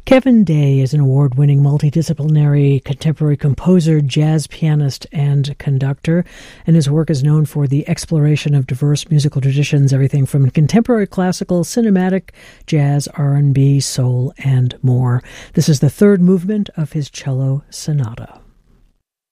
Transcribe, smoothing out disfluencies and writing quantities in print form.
Kevin Day is an award-winning multidisciplinary contemporary composer, jazz pianist, and conductor, and his work is known for the exploration of diverse musical traditions, everything from contemporary classical, cinematic, jazz, R&B, soul, and more. This is the third movement of his cello sonata.